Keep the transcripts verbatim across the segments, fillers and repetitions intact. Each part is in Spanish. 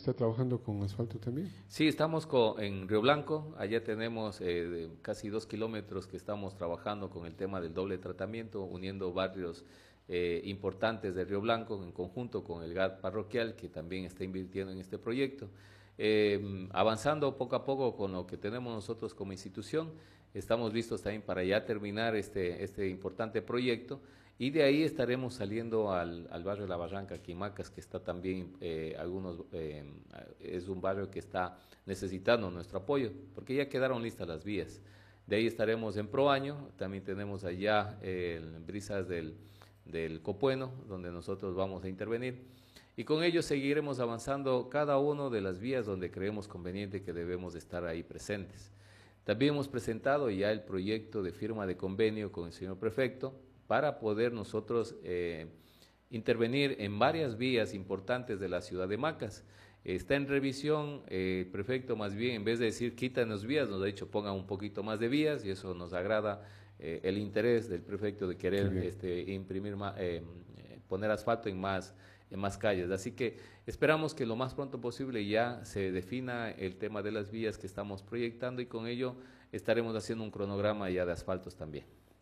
¿Está trabajando con asfalto también? Sí, estamos co- en Río Blanco, allá tenemos eh, de casi dos kilómetros que estamos trabajando con el tema del doble tratamiento, uniendo barrios eh, importantes de Río Blanco en conjunto con el G A R parroquial que también está invirtiendo en este proyecto. Eh, avanzando poco a poco con lo que tenemos nosotros como institución, estamos listos también para ya terminar este, este importante proyecto y de ahí estaremos saliendo al, al barrio de La Barranca, Quimacas, que está también, eh, algunos, eh, es un barrio que está necesitando nuestro apoyo, porque ya quedaron listas las vías. De ahí estaremos en Proaño, también tenemos allá eh, Brisas del, del Copueno, donde nosotros vamos a intervenir. Y con ello seguiremos avanzando cada una de las vías donde creemos conveniente que debemos estar ahí presentes. También hemos presentado ya el proyecto de firma de convenio con el señor prefecto para poder nosotros eh, intervenir en varias vías importantes de la ciudad de Macas. Está en revisión, eh, el prefecto más bien en vez de decir quítanos vías, nos ha dicho pongan un poquito más de vías y eso nos agrada eh, el interés del prefecto de querer este, imprimir, eh, poner asfalto en más en más calles. Así que esperamos que lo más pronto posible ya se defina el tema de las vías que estamos proyectando y con ello estaremos haciendo un cronograma ya de asfaltos también.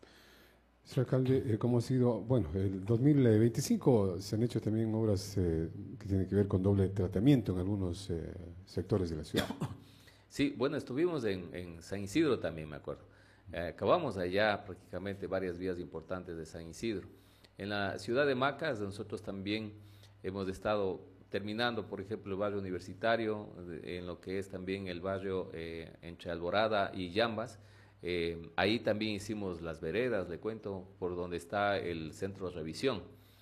Señor alcalde, eh, ¿cómo ha sido? Bueno, el dos mil veinticinco se han hecho también obras eh, que tienen que ver con doble tratamiento en algunos eh, sectores de la ciudad. Sí, bueno, estuvimos en, en San Isidro también, me acuerdo. Eh, acabamos allá prácticamente varias vías importantes de San Isidro. En la ciudad de Macas nosotros también hemos estado terminando, por ejemplo, el barrio universitario, en lo que es también el barrio eh, entre Alborada y Llambas. Eh, ahí también hicimos las veredas, le cuento, por donde está el centro de revisión.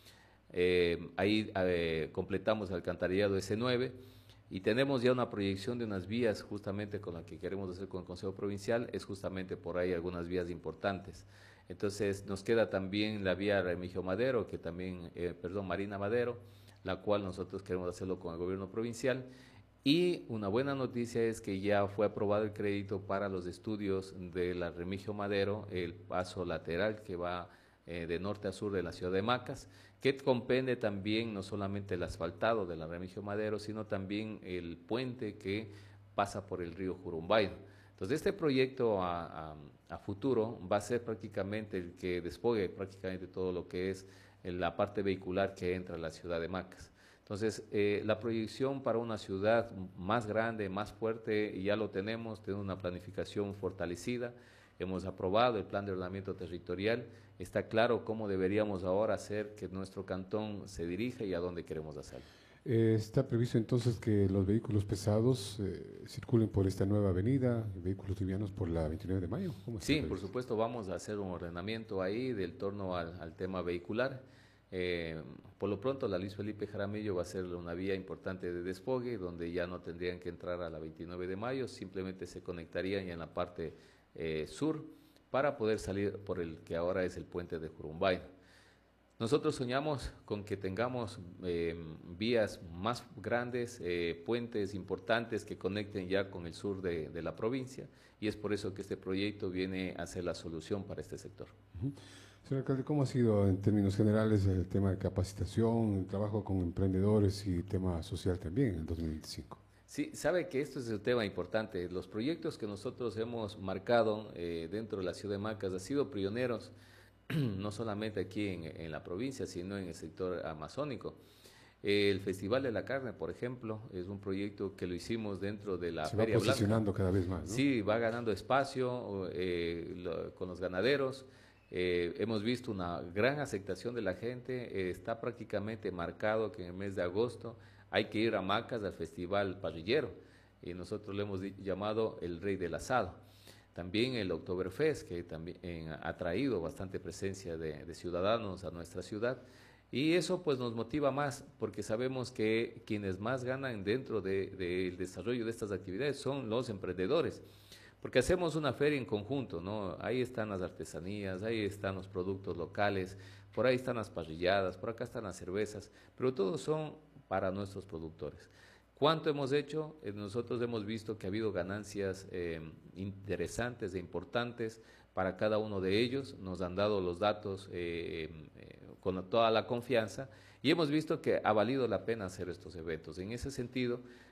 Eh, ahí eh, completamos el alcantarillado ese nueve y tenemos ya una proyección de unas vías justamente con la que queremos hacer con el Consejo Provincial, es justamente por ahí algunas vías importantes. Entonces nos queda también la vía Remigio Madero, que también, eh, perdón, Marina Madero, la cual nosotros queremos hacerlo con el gobierno provincial. Y una buena noticia es que ya fue aprobado el crédito para los estudios de la Remigio Madero, el paso lateral que va eh, de norte a sur de la ciudad de Macas, que comprende también no solamente el asfaltado de la Remigio Madero, sino también el puente que pasa por el río Jurumbayo. Entonces este proyecto a, a, a futuro va a ser prácticamente el que despogue prácticamente todo lo que es la parte vehicular que entra a la ciudad de Macas. Entonces, eh, la proyección para una ciudad más grande, más fuerte, ya lo tenemos, tenemos una planificación fortalecida, hemos aprobado el plan de ordenamiento territorial, está claro cómo deberíamos ahora hacer que nuestro cantón se dirija y a dónde queremos hacerlo. Eh, ¿Está previsto entonces que los vehículos pesados eh, circulen por esta nueva avenida, vehículos livianos por la veintinueve de mayo? ¿Cómo está Sí, por previsto? supuesto, vamos a hacer un ordenamiento ahí del torno al, al tema vehicular. Eh, por lo pronto, la Luis Felipe Jaramillo va a ser una vía importante de desfogue, donde ya no tendrían que entrar a la veintinueve de mayo, simplemente se conectarían ya en la parte eh, sur para poder salir por el que ahora es el puente de Jurumbay. Nosotros soñamos con que tengamos eh, vías más grandes, eh, puentes importantes que conecten ya con el sur de, de la provincia y es por eso que este proyecto viene a ser la solución para este sector. Uh-huh. Señor alcalde, ¿cómo ha sido en términos generales el tema de capacitación, el trabajo con emprendedores y tema social también en el dos mil veinticinco? Sí, sabe que esto es el tema importante. Los proyectos que nosotros hemos marcado eh, dentro de la ciudad de Macas han sido pioneros, no solamente aquí en, en la provincia, sino en el sector amazónico. El Festival de la Carne, por ejemplo, es un proyecto que lo hicimos dentro de la Se va Feria posicionando Blanca. cada vez más, ¿no? Sí, va ganando espacio eh, lo, con los ganaderos. Eh, hemos visto una gran aceptación de la gente. Eh, está prácticamente marcado que en el mes de agosto hay que ir a Macas al Festival Parrillero y nosotros le hemos llamado el Rey del Asado. También el Oktoberfest, que también eh, ha traído bastante presencia de, de ciudadanos a nuestra ciudad. Y eso pues nos motiva más porque sabemos que quienes más ganan dentro del de, de desarrollo de estas actividades son los emprendedores. Porque hacemos una feria en conjunto, ¿no? Ahí están las artesanías, ahí están los productos locales, por ahí están las parrilladas, por acá están las cervezas, pero todos son para nuestros productores. ¿Cuánto hemos hecho? Eh, nosotros hemos visto que ha habido ganancias eh, interesantes e importantes para cada uno de ellos, nos han dado los datos eh, eh, con toda la confianza y hemos visto que ha valido la pena hacer estos eventos. En ese sentido,